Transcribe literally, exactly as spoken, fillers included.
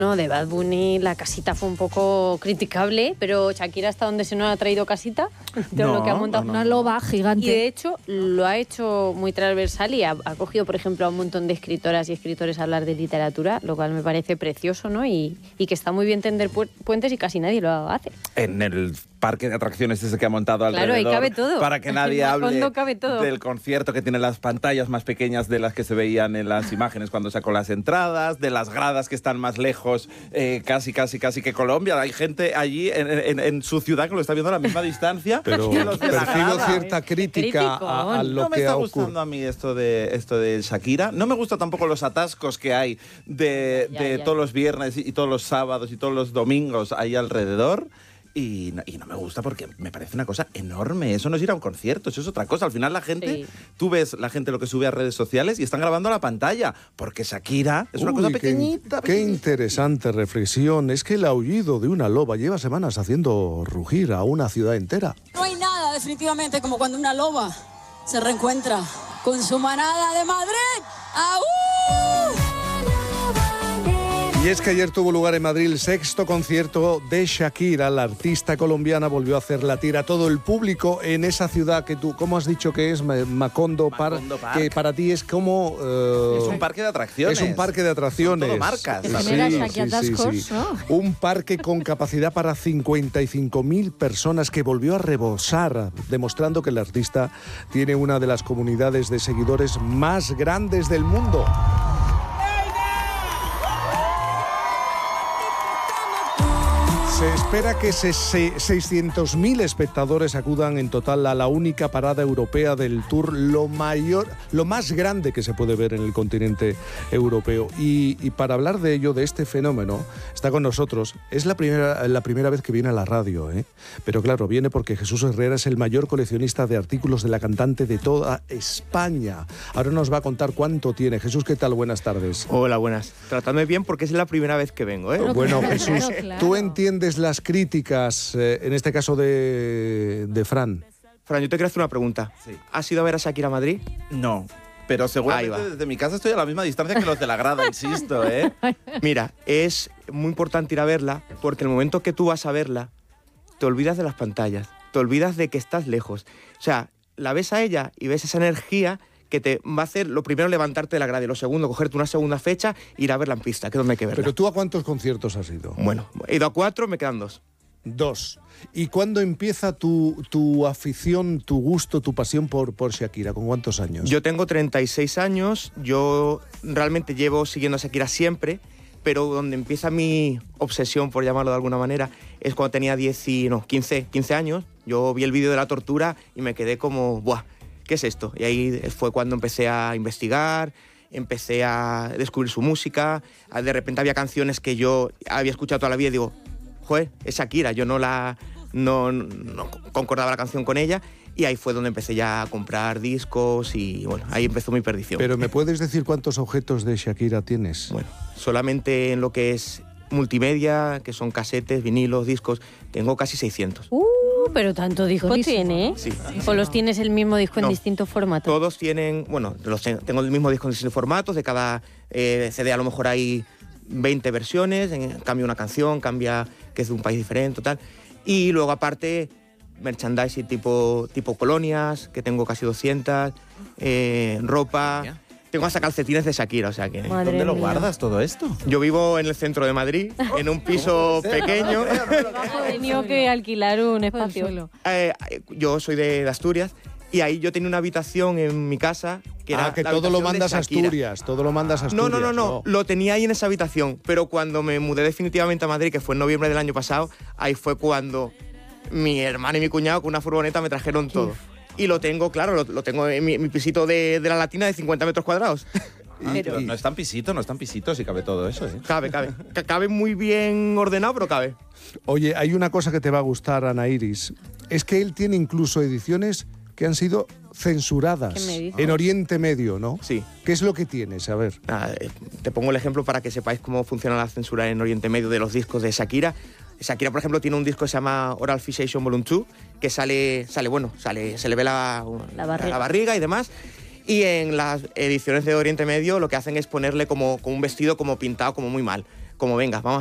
No, de Bad Bunny la casita fue un poco criticable, pero Shakira hasta donde se nos ha traído casita, de no, lo que ha montado. No, no, una loba gigante. Y de hecho lo ha hecho muy transversal y ha, ha cogido, por ejemplo, a un montón de escritoras y escritores a hablar de literatura, lo cual me parece precioso, ¿no? Y, y que está muy bien tender pu puentes y casi nadie lo hace. En el parque de atracciones ese que ha montado alrededor. Claro, ahí cabe todo. Para que nadie hable cabe todo. del concierto que tiene las pantallas más pequeñas de las que se veían en las imágenes cuando sacó las entradas, de las gradas que están más lejos, eh, casi, casi, casi que Colombia. Hay gente allí en, en, en su ciudad que lo está viendo a la misma distancia. Pero percibo cierta crítica a, a lo no me que está ha gustando ocurrido. a mí esto de, esto de Shakira. No me gusta tampoco los atascos que hay de, ya, de ya. todos los viernes y, y todos los sábados y todos los domingos ahí alrededor. Y no, y no me gusta porque me parece una cosa enorme. Eso no es ir a un concierto, eso es otra cosa. Al final la gente, Sí. tú ves la gente lo que sube a redes sociales y están grabando a la pantalla. Porque Shakira es una Uy, cosa qué- pequeñita. Qué, pequeñita. interesante reflexión. Es que el aullido de una loba lleva semanas haciendo rugir a una ciudad entera. No hay nada definitivamente como cuando una loba se reencuentra con su manada de Madrid. ¡Aú! Y es que ayer tuvo lugar en Madrid el sexto concierto de Shakira. La artista colombiana volvió a hacer latir a todo el público en esa ciudad que tú, ¿cómo has dicho que es? Ma- Macondo, Par- Macondo Park. que para ti es como... eh, Es un parque de atracciones. Es un parque de atracciones. Son todo marcas. Que genera Shakira sí, sí, Atascos, sí. ¿no? Un parque con capacidad para cincuenta y cinco mil personas que volvió a rebosar, demostrando que el artista tiene una de las comunidades de seguidores más grandes del mundo. Se espera que se- se- seiscientos mil espectadores acudan en total a la única parada europea del Tour, lo mayor, lo más grande que se puede ver en el continente europeo. Y, y para hablar de ello, de este fenómeno, está con nosotros. Es la primera, la primera vez que viene a la radio, ¿eh? Pero claro, viene porque Jesús Herrera es el mayor coleccionista de artículos de la cantante de toda España. Ahora nos va a contar cuánto tiene. Jesús, ¿qué tal? Buenas tardes. Hola, buenas. Tratadme bien porque es la primera vez que vengo, ¿eh? Bueno, claro, Jesús, claro, claro. ¿tú entiendes las críticas, eh, en este caso de, de Fran? Fran, yo te quiero hacer una pregunta. Sí. ¿Has ido a ver a Shakira a Madrid? No, pero seguramente Ahí va. desde mi casa estoy a la misma distancia que los de la grada, insisto, ¿eh? Mira, es muy importante ir a verla porque el momento que tú vas a verla, te olvidas de las pantallas, te olvidas de que estás lejos. O sea, la ves a ella y ves esa energía que te va a hacer, lo primero, levantarte de la grada y lo segundo, cogerte una segunda fecha e ir a verla en pista, que es donde hay que verla. Pero tú, ¿a cuántos conciertos has ido? Bueno, he ido a cuatro, me quedan dos. Dos. ¿Y cuándo empieza tu, tu afición, tu gusto, tu pasión por, por Shakira? ¿Con cuántos años? Yo tengo treinta y seis años, yo realmente llevo siguiendo a Shakira siempre, pero donde empieza mi obsesión, por llamarlo de alguna manera, es cuando tenía diez y, no, quince, quince años. Yo vi el vídeo de la tortura y me quedé como, ¡buah! ¿Qué es esto? Y ahí fue cuando empecé a investigar, empecé a descubrir su música, de repente había canciones que yo había escuchado toda la vida y digo, joder, es Shakira, yo no la no, no concordaba la canción con ella, y ahí fue donde empecé ya a comprar discos y bueno, ahí empezó mi perdición. Pero ¿me puedes decir cuántos objetos de Shakira tienes? Bueno, solamente en lo que es multimedia, que son casetes, vinilos, discos, tengo casi seiscientos. Uh, pero tanto disco Buenísimo. tiene, ¿eh? Sí. ¿O los tienes el mismo disco en No. distintos formatos? Todos tienen, bueno, los ten- tengo el mismo disco en distintos formatos, de cada eh, C D a lo mejor hay veinte versiones, en- cambia una canción, cambia que es de un país diferente, tal. Y luego aparte, merchandising tipo, tipo colonias, que tengo casi doscientas, eh, ropa, tengo hasta calcetines de Shakira, o sea que... Madre ¿Dónde lo mía. guardas todo esto? Yo vivo en el centro de Madrid, en un piso pequeño. He tenido que alquilar un espacio. Eh, yo soy de, de Asturias y ahí yo tenía una habitación en mi casa que era Ah, que la todo lo habitación de mandas a Shakira. Asturias, todo lo mandas a No, Asturias. no, no, no, lo tenía ahí en esa habitación, pero cuando me mudé definitivamente a Madrid, que fue en noviembre del año pasado, ahí fue cuando mi hermana y mi cuñado con una furgoneta me trajeron todo. Y lo tengo, claro, lo, lo tengo en mi, mi pisito de, de la Latina de cincuenta metros cuadrados. Ah, pero no es tan pisito, no es tan pisito si cabe todo eso, ¿eh? Cabe, cabe. Ca- Cabe muy bien ordenado, pero cabe. Oye, hay una cosa que te va a gustar, Ana Iris. Es que él tiene incluso ediciones que han sido censuradas ¿Qué me dices? en Oriente Medio, ¿no? Sí. ¿Qué es lo que tienes? A ver. Nada, eh, te pongo el ejemplo para que sepáis cómo funciona la censura en Oriente Medio de los discos de Shakira. Shakira, por ejemplo, tiene un disco que se llama Oral Fixation Volume dos, que sale, sale bueno, sale, se le ve la, La barriga. la barriga y demás. Y en las ediciones de Oriente Medio lo que hacen es ponerle como, como un vestido como pintado como muy mal, como venga, vamos